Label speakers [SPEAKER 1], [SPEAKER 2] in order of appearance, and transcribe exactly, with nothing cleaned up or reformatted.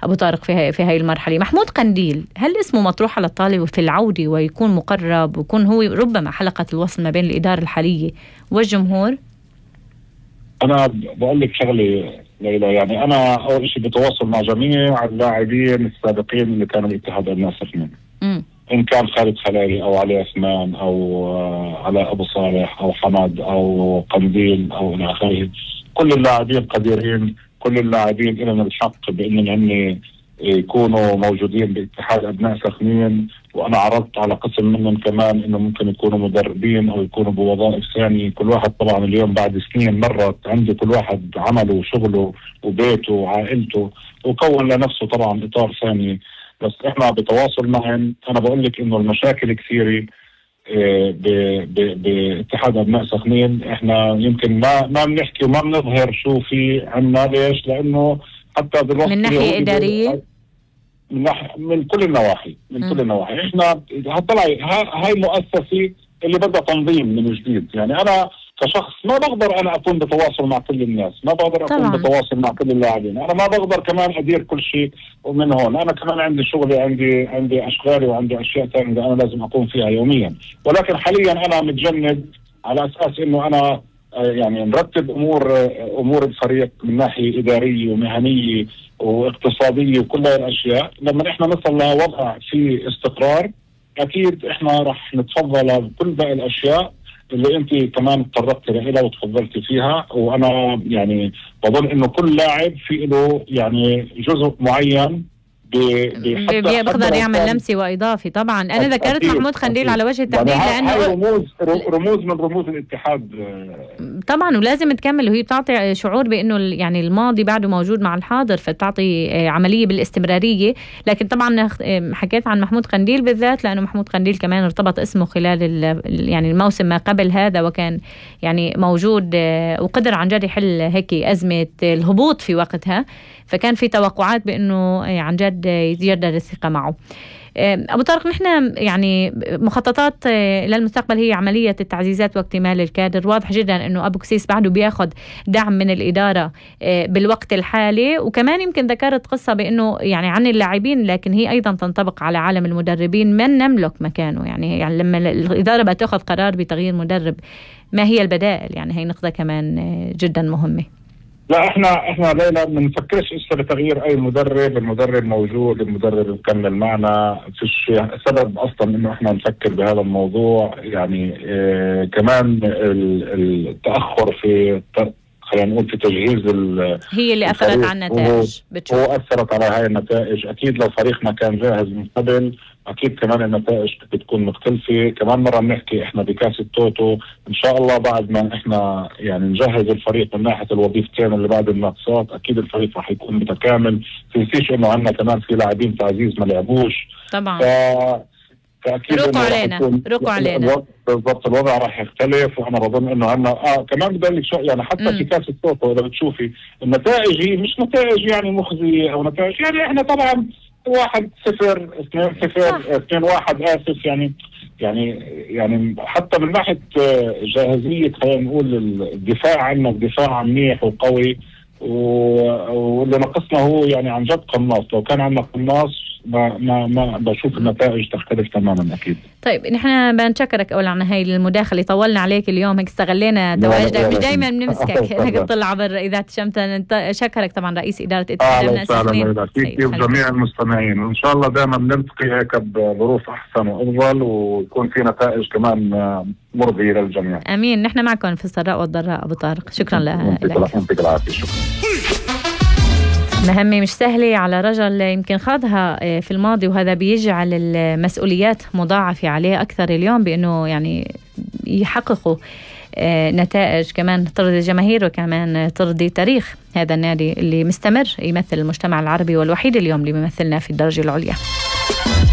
[SPEAKER 1] أبو طارق في هاي في هاي المرحلة. محمود قنديل، هل اسمه مطروح على الطاولة في العودة ويكون مقرب ويكون هو ربما حلقة الوصل ما بين الإدارة الحالية والجمهور؟
[SPEAKER 2] أنا بقول لك شغلة ليلى، يعني أنا أول شيء بتواصل مع جميع اللاعبين السابقين اللي كانوا الاتحاد الناصر منهم، إن كان خالد خلالي أو علي عثمان أو علاء أبو صالح أو حمد أو قنديل أو إلى آخره. كل اللاعبين قديرين، كل اللاعبين لنا الحق بأنهم يعني يكونوا موجودين باتحاد أبناء سخنين، وأنا عرضت على قسم منهم كمان إنه ممكن يكونوا مدربين أو يكونوا بوظائف ثانية. كل واحد طبعا اليوم بعد سنين مرت عنده كل واحد عمله وشغله وبيته وعائلته وكون لنفسه طبعا إطار ثاني، بس إحنا بتواصل معهم. أنا بقول لك إنه المشاكل كثيرة باتحاد أبناء سخنين. إحنا يمكن ما ما بنحكي وما بنظهر شو في عنا. ليش؟ لأنه حتى بالوقت
[SPEAKER 1] من ناحية إدارية،
[SPEAKER 2] من, ناح... من كل النواحي من م. كل النواحي. احنا هطلعي هاي مؤسسة اللي بدها تنظيم من جديد. يعني انا كشخص ما بقدر انا اكون بتواصل مع كل الناس، ما بقدر اكون طبعا. بتواصل مع كل اللاعبين، انا ما بقدر كمان ادير كل شيء ومن هون. انا كمان عندي شغلي، عندي عندي اشغالي وعندي اشياء ثانيه انا لازم اقوم فيها يوميا. ولكن حاليا انا متجند على اساس انه انا يعني نرتب امور امور الفريق من ناحيه اداريه ومهنيه واقتصاديه وكل الاشياء. لما احنا نصل لوضع في استقرار اكيد احنا رح نتفضل بكل باقي الاشياء اللي انت كمان تطرقتي لها وتفضلتي فيها. وانا يعني بظن انه كل لاعب في له يعني جزء معين
[SPEAKER 1] بيقدر يعمل لمسي واضافي. طبعا انا ذكرت محمود قنديل على وجه التحديد
[SPEAKER 2] يعني لانه رموز رموز من رموز الاتحاد
[SPEAKER 1] طبعا، ولازم تكمل. وهي بتعطي شعور بانه يعني الماضي بعده موجود مع الحاضر، فتعطي عمليه بالاستمراريه. لكن طبعا حكيت عن محمود قنديل بالذات لانه محمود قنديل كمان ارتبط اسمه خلال يعني الموسم ما قبل هذا، وكان يعني موجود وقدر عن جد يحل هيك ازمه الهبوط في وقتها. فكان في توقعات بانه عن جد يتجدد الثقه معه. أبو طارق، نحن يعني مخططات للمستقبل هي عملية التعزيزات واكتمال الكادر. واضح جدا أنه أبو كسيس بعده بياخد دعم من الإدارة بالوقت الحالي، وكمان يمكن ذكرت قصة بأنه يعني عن اللاعبين، لكن هي أيضا تنطبق على عالم المدربين من نملك مكانه. يعني, يعني لما الإدارة بتاخذ قرار بتغيير مدرب، ما هي البدائل؟ يعني هي نقطة كمان جدا مهمة.
[SPEAKER 2] لا احنا احنا ليلى ما بنفكرش لسه بتغيير اي مدرب. المدرب موجود، المدرب مكمل معنا، فيش سبب اصلا انه احنا نفكر بهذا الموضوع. يعني اه كمان التاخر في خلينا نقول في تجهيز
[SPEAKER 1] هي اللي اثرت على النتائج.
[SPEAKER 2] هو اثرت على هاي النتائج. اكيد لو فريقنا كان جاهز من قبل اكيد كمان النتائج بتكون مختلفة. كمان مرة بنحكي احنا بكاس التوتو ان شاء الله بعد ما احنا يعني نجهز الفريق من ناحية الوظيفتين اللي بعد النقصات اكيد الفريق راح يكون متكامل. تنسيش انه عندنا كمان في لاعبين تعزيز ما لعبوش
[SPEAKER 1] طبعا.
[SPEAKER 2] ف... فاكيد
[SPEAKER 1] رقوا علينا رقوا علينا
[SPEAKER 2] بالضبط. الوضع راح يختلف. وانا بظن انه عندنا اه كمان بدي لك شو يعني حتى م. في كاس التوتو اذا بتشوفي النتائج هي مش نتائج يعني مخزية او نتائج يعني احنا طبعا واحد صفر اثنين صفر اثنين واحد اسف يعني يعني يعني حتى من ناحية جاهزية خلينا نقول الدفاع عنا الدفاع منيح وقوي، واللي نقصنا هو يعني عن جد قناص. لو كان عندنا قناص ما ما ما بشوف النتائج تختلف تماما اكيد.
[SPEAKER 1] طيب نحن بنشكرك اول عن هاي المداخله، طولنا عليك اليوم هيك استغلينا تواجدك، مش دائما بنمسكك انك تطلع عبر اذاعه شمتن. شكرك طبعا رئيس اداره اتحاد الناس
[SPEAKER 2] السخنين. كيف جميع المستمعين، وان شاء الله دائما نلتقي هيك بظروف احسن وافضل ويكون في نتائج كمان مرضيه للجميع.
[SPEAKER 1] امين. نحن معكم في السراء والضراء ابو طارق. شكرا لك.
[SPEAKER 2] يعطيك العافيه. شكرا.
[SPEAKER 1] مهمة مش سهلة على رجل يمكن خاضها في الماضي، وهذا بيجعل المسؤوليات مضاعفة عليه أكثر اليوم بأنه يعني يحققوا نتائج كمان ترضي الجماهير وكمان ترضي تاريخ هذا النادي اللي مستمر يمثل المجتمع العربي والوحيد اليوم اللي بيمثلنا في الدرجة العليا.